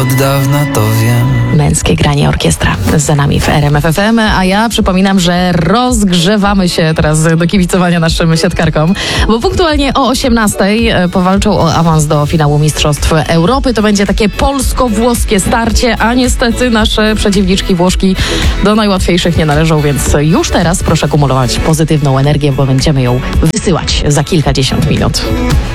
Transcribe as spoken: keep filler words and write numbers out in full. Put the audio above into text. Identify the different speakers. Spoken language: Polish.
Speaker 1: Od dawna to wiem.
Speaker 2: Męskie granie orkiestra za nami w R M F F M, a ja przypominam, że rozgrzewamy się teraz do kibicowania naszym siatkarkom, bo punktualnie o osiemnastej powalczą o awans do finału Mistrzostw Europy. To będzie takie polsko-włoskie starcie, a niestety nasze przeciwniczki Włoszki do najłatwiejszych nie należą, więc już teraz proszę kumulować pozytywną energię, bo będziemy ją wysyłać za kilkadziesiąt minut.